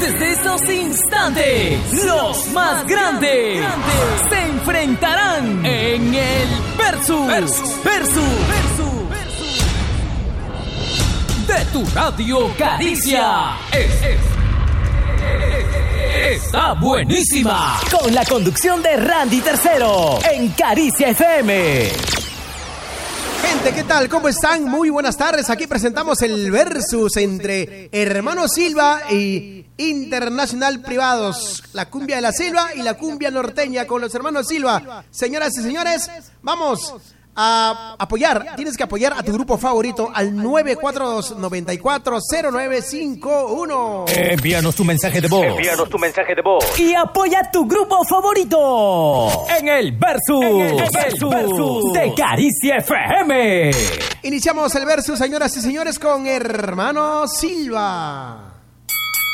Desde estos instantes, los más grandes se enfrentarán en el Versus de tu radio Caricia. Está buenísima. Con la conducción de Randy Tercero en Caricia FM. Gente, ¿qué tal? ¿Cómo están? Muy buenas tardes. Aquí presentamos el versus entre Hermanos Silva y Internacional Privados. La cumbia de la selva y la cumbia norteña con los Hermanos Silva. Señoras y señores, vamos a apoyar. Tienes que apoyar a tu grupo favorito al 942940951. Envíanos tu mensaje de voz. Y apoya a tu grupo favorito en el Versus de Caricia FM. Iniciamos el versus, señoras y señores, con Hermanos Silva.